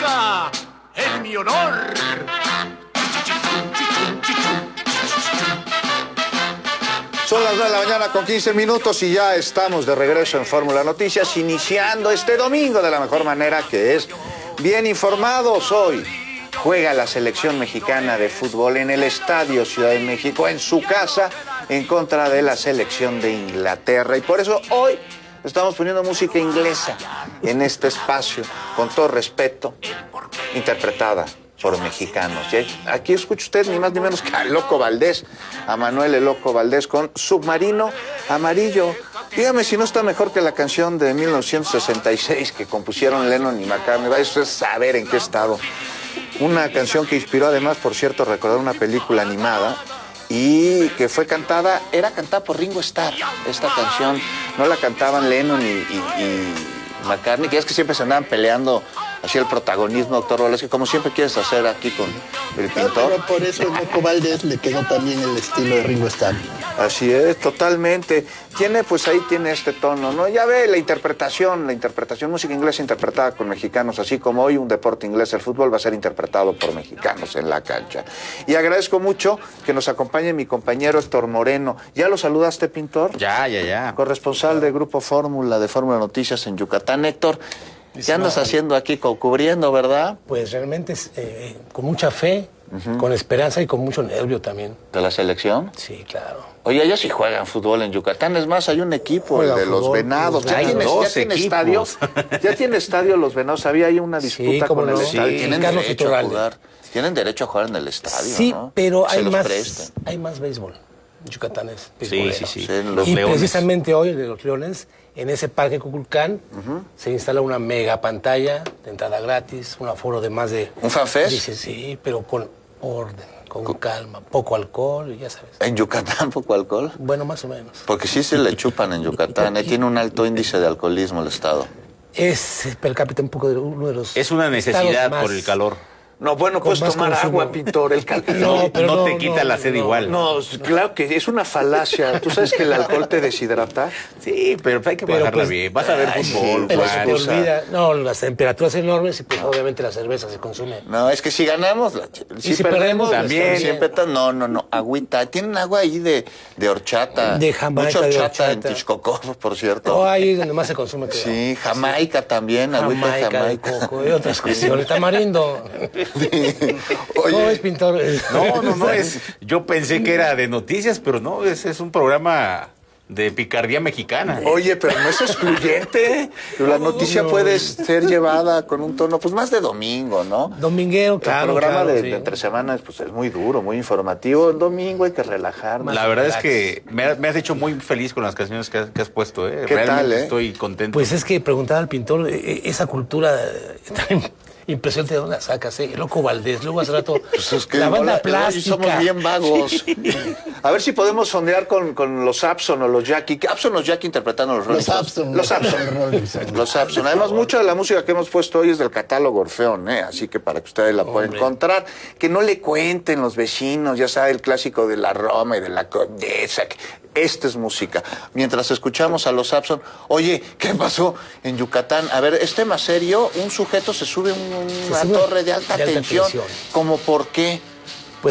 música en mi honor. Son las 9 de la mañana con 15 minutos y ya estamos de regreso en Fórmula Noticias, iniciando este domingo de la mejor manera, que es bien informados. Hoy juega la selección mexicana de fútbol en el Estadio Ciudad de México, en su casa, en contra de la selección de Inglaterra. Y por eso hoy estamos poniendo música inglesa en este espacio, con todo respeto, interpretada por mexicanos. Y aquí escucha usted ni más ni menos que a Loco Valdés, a Manuel el Loco Valdés con Submarino Amarillo. Dígame si no está mejor que la canción de 1966 que compusieron Lennon y McCartney. Eso es saber en qué estado. Una canción que inspiró además, por cierto, recordar una película animada y que fue cantada, era cantada por Ringo Starr. Esta canción no la cantaban Lennon y McCartney, que es que siempre se andaban peleando así el protagonismo, doctor Valdés, que como siempre quieres hacer aquí con el pintor. Pero por eso el Loco Valdés le quedó también el estilo de Ringo Starr. Así es, totalmente. Pues ahí tiene este tono, ¿no? Ya ve la interpretación, música inglesa interpretada con mexicanos, así como hoy un deporte inglés, el fútbol, va a ser interpretado por mexicanos en la cancha. Y agradezco mucho que nos acompañe mi compañero Héctor Moreno. ¿Ya lo saludaste, pintor? Ya. Corresponsal de Grupo Fórmula, de Fórmula Noticias en Yucatán. Héctor, ¿qué andas haciendo aquí, cubriendo, verdad? Pues realmente con mucha fe, con esperanza y con mucho nervio también. ¿De la selección? Sí, claro. Oye, ellos sí juegan fútbol en Yucatán. Es más, hay un equipo, el de los Venados. ¿Ya tiene estadio? ¿Ya tiene estadio los Venados? Había ahí una disputa con el estadio. Sí, Tienen derecho a jugar. Tienen derecho a jugar en el estadio, sí, ¿no? pero hay más béisbol. Yucatán es béisbolero. Sí. Los y Leones. Precisamente hoy, de los Leones, en ese parque Cuculcán, se instala una mega pantalla de entrada gratis, un aforo de más de... ¿Un fanfest? Dice, sí, pero con orden, con calma, poco alcohol, ya sabes. ¿En Yucatán poco alcohol? Bueno, más o menos. Porque sí se le chupan en Yucatán, tiene un alto índice de alcoholismo el estado. Es per cápita uno de los... Es una necesidad más... por el calor. No, bueno, puedes tomar agua, pintor. El no te quita la sed igual. No, claro que es una falacia. ¿Tú sabes que el alcohol te deshidrata? Sí, pero hay que pasarla bien. Vas a ver fútbol, pero se te olvida. No, las temperaturas enormes y pues obviamente la cerveza se consume. No, es que si ganamos, si perdemos también. Siempre no, agüita. Tienen agua ahí de horchata. De Jamaica. Mucha horchata en Texcoco, por cierto. Oh, ahí es donde más se consume. Sí, Jamaica también, agüita de Jamaica. De coco y otras cuestiones. Tamarindo. Oye, ¿cómo es, pintor? No, yo pensé que era de noticias, pero no, es un programa de picardía mexicana. Oye, pero no es excluyente. La noticia puede ser llevada con un tono, pues más de domingo, ¿no? Dominguero, claro. El programa de entre semanas, pues es muy duro, muy informativo. El domingo hay que relajarnos. La verdad es que me has hecho muy feliz con las canciones que has puesto, ¿eh? ¿Qué Realmente tal, estoy contento. Pues es que preguntaba al pintor, esa cultura tan impresionante, ¿de dónde la sacas, Loco Valdés? Luego hace rato, pues es que la banda plástica. Somos bien vagos. A ver si podemos sondear con los Abson o los Jackie. ¿Qué Abson o los Jackie interpretando los Rolling Stones? Los Abson. Los Abson. Además, mucha de la música que hemos puesto hoy es del catálogo Orfeón, Así que para que ustedes la puedan encontrar. Que no le cuenten los vecinos, ya sabe, el clásico de la Roma y de la Condesa. Esta es música. Mientras escuchamos a los Abson, oye, ¿qué pasó en Yucatán? A ver, es tema serio. Un sujeto se sube a una torre de alta tensión. ¿Cómo por qué?